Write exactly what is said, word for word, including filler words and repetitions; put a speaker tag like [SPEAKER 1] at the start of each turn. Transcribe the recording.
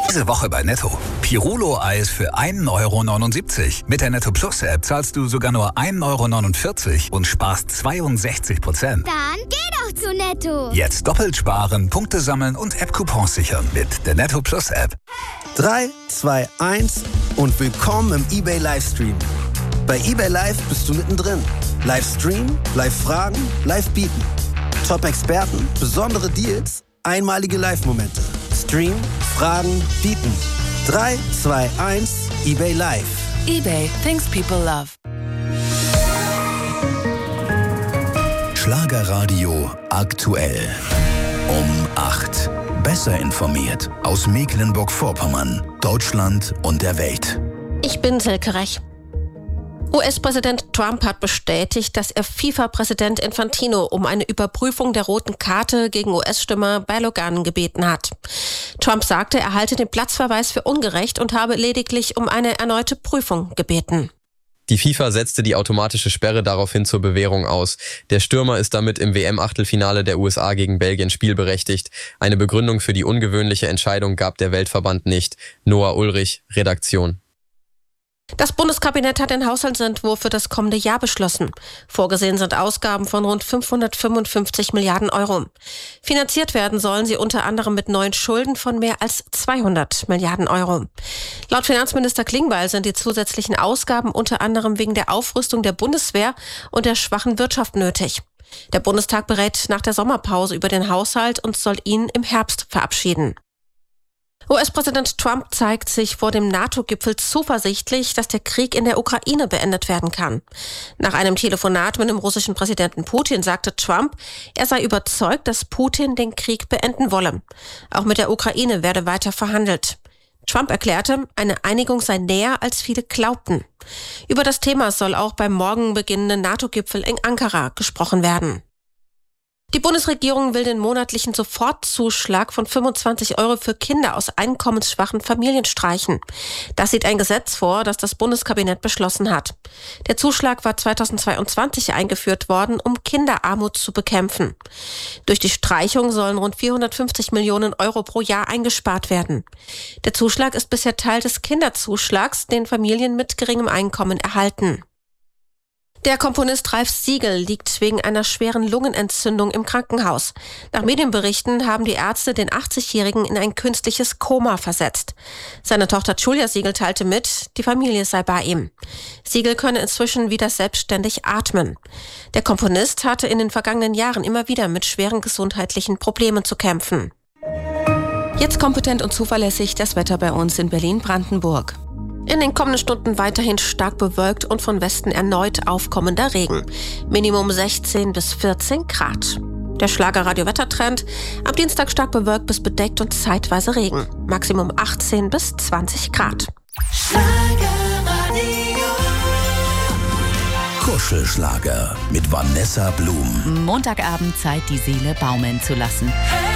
[SPEAKER 1] Diese Woche bei Netto. Pirulo-Eis für ein Euro neunundsiebzig. Mit der Netto Plus App zahlst du sogar nur ein Euro neunundvierzig und sparst zweiundsechzig Prozent.
[SPEAKER 2] Dann geh doch zu Netto.
[SPEAKER 1] Jetzt doppelt sparen, Punkte sammeln und App-Coupons sichern mit der Netto Plus App.
[SPEAKER 3] drei, zwei, eins und willkommen im eBay Livestream. Bei eBay Live bist du mittendrin. Livestream, Live-Fragen, Live-Bieten. Top-Experten, besondere Deals, einmalige Live-Momente. Stream, Fragen, bieten. drei, zwei, eins, eBay Live.
[SPEAKER 4] eBay, things people love.
[SPEAKER 5] Schlagerradio aktuell. Um acht. Besser informiert aus Mecklenburg-Vorpommern, Deutschland und der Welt.
[SPEAKER 6] Ich bin Silke Rech. U S-Präsident Trump hat bestätigt, dass er FIFA-Präsident Infantino um eine Überprüfung der roten Karte gegen U S-Stürmer Balogun gebeten hat. Trump sagte, er halte den Platzverweis für ungerecht und habe lediglich um eine erneute Prüfung gebeten.
[SPEAKER 7] Die FIFA setzte die automatische Sperre daraufhin zur Bewährung aus. Der Stürmer ist damit im W M-Achtelfinale der U S A gegen Belgien spielberechtigt. Eine Begründung für die ungewöhnliche Entscheidung gab der Weltverband nicht. Noah Ulrich, Redaktion.
[SPEAKER 6] Das Bundeskabinett hat den Haushaltsentwurf für das kommende Jahr beschlossen. Vorgesehen sind Ausgaben von rund fünfhundertfünfundfünfzig Milliarden Euro. Finanziert werden sollen sie unter anderem mit neuen Schulden von mehr als zweihundert Milliarden Euro. Laut Finanzminister Klingbeil sind die zusätzlichen Ausgaben unter anderem wegen der Aufrüstung der Bundeswehr und der schwachen Wirtschaft nötig. Der Bundestag berät nach der Sommerpause über den Haushalt und soll ihn im Herbst verabschieden. U S-Präsident Trump zeigt sich vor dem NATO-Gipfel zuversichtlich, dass der Krieg in der Ukraine beendet werden kann. Nach einem Telefonat mit dem russischen Präsidenten Putin sagte Trump, er sei überzeugt, dass Putin den Krieg beenden wolle. Auch mit der Ukraine werde weiter verhandelt. Trump erklärte, eine Einigung sei näher, als viele glaubten. Über das Thema soll auch beim morgen beginnenden NATO-Gipfel in Ankara gesprochen werden. Die Bundesregierung will den monatlichen Sofortzuschlag von fünfundzwanzig Euro für Kinder aus einkommensschwachen Familien streichen. Das sieht ein Gesetz vor, das das Bundeskabinett beschlossen hat. Der Zuschlag war zweitausendzweiundzwanzig eingeführt worden, um Kinderarmut zu bekämpfen. Durch die Streichung sollen rund vierhundertfünfzig Millionen Euro pro Jahr eingespart werden. Der Zuschlag ist bisher Teil des Kinderzuschlags, den Familien mit geringem Einkommen erhalten. Der Komponist Ralf Siegel liegt wegen einer schweren Lungenentzündung im Krankenhaus. Nach Medienberichten haben die Ärzte den achtzigjährigen in ein künstliches Koma versetzt. Seine Tochter Julia Siegel teilte mit, die Familie sei bei ihm. Siegel könne inzwischen wieder selbstständig atmen. Der Komponist hatte in den vergangenen Jahren immer wieder mit schweren gesundheitlichen Problemen zu kämpfen.
[SPEAKER 4] Jetzt kompetent und zuverlässig das Wetter bei uns in Berlin-Brandenburg.
[SPEAKER 6] In den kommenden Stunden weiterhin stark bewölkt und von Westen erneut aufkommender Regen. Minimum sechzehn bis vierzehn Grad. Der Schlagerradio-Wettertrend: am Dienstag stark bewölkt bis bedeckt und zeitweise Regen. Maximum achtzehn bis zwanzig Grad.
[SPEAKER 5] Kuschelschlager mit Vanessa Blum.
[SPEAKER 4] Montagabend Zeit, die Seele baumeln zu lassen.